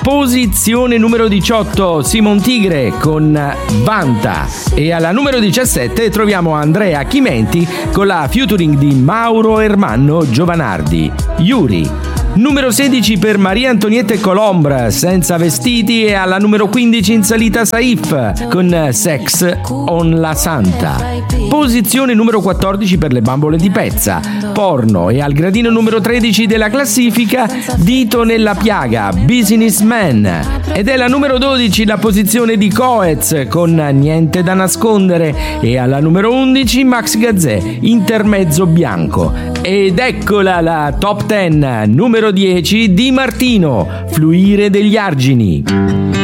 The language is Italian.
Posizione numero 18, Simon Tigre con Vanta. E alla numero 17 troviamo Andrea Chimenti con la featuring di Mauro Ermanno Giovanardi, Yuri. Numero 16 per Maria Antonietta Colombra, Senza vestiti, e alla numero 15 in salita Saif con Sex on la Santa. Posizione numero 14 per le Bambole di Pezza, Porno, e al gradino numero 13 della classifica Dito nella piaga, Businessman. Ed è la numero 12 la posizione di Coez con Niente da nascondere, e alla numero 11 Max Gazzè, Intermezzo bianco. Ed eccola la top 10, numero 10 Di Martino, Fluire degli argini.